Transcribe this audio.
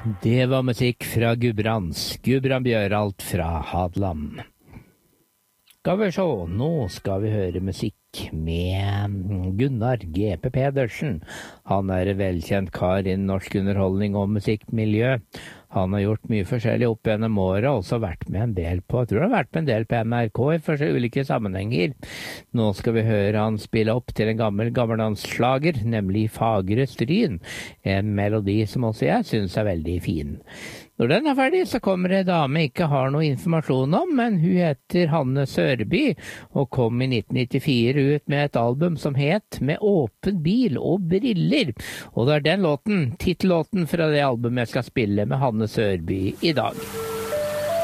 Det var musikk fra Gudbrand Bjøralt fra Hadeland. Skal vi se, nå skal vi høre musikk med Gunnar G.P. Pedersen. Han er en velkjent kar innen norsk underholdning og musikkmiljø. Han har gjort mye forskjellig opp gjennom året, og også vært med en del på, jeg tror han har vært med en del på NRK i forskjellige ulike sammenhenger. Nå skal vi høre han spille opp til en gammeldansslager, nemlig Fagre Stryn, en melodi som også jeg synes er veldig fin. Når den er ferdig, så kommer en dame jeg ikke har noe informasjon om, men hun heter Hanne Sørby, og kom i 1994 ut med et album som het Med åpen bil og briller. Og det er den låten, titellåten fra det albumet jeg skal spille med Hanne Sørby i dag.